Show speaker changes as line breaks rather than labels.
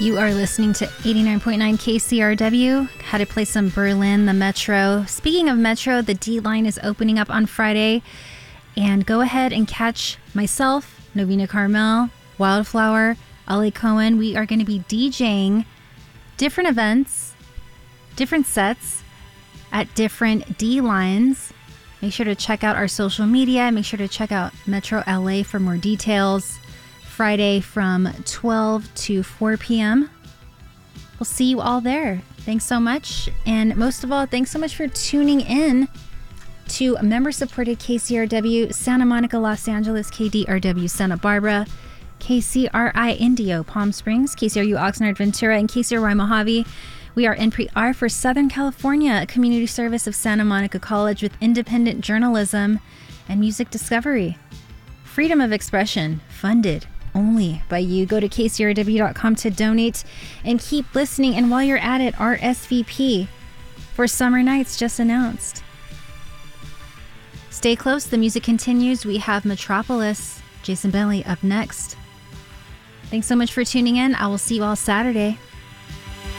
You are listening to 89.9 KCRW. Had to play some Berlin, the Metro. Speaking of Metro, the D line is opening up on Friday. And go ahead and catch myself, Novena Carmel, Wildflower, Ali Cohen. We are going to be DJing different events, different sets at different D lines. Make sure to check out our social media. Make sure to check out Metro LA for more details. Friday from 12 to 4 p.m. We'll see you all there. Thanks so much. And most of all, thanks so much for tuning in to member-supported KCRW Santa Monica, Los Angeles, KDRW Santa Barbara, KCRI Indio, Palm Springs, KCRU Oxnard, Ventura, and KCRY Mojave. We are NPR for Southern California, a community service of Santa Monica College with independent journalism and music discovery. Freedom of expression, funded only by you. Go to kcrw.com to donate and keep listening. And while you're at it, RSVP for Summer Nights just announced. Stay close. The music continues. We have Metropolis, Jason Bentley up next. Thanks so much for tuning in. I will see you all Saturday.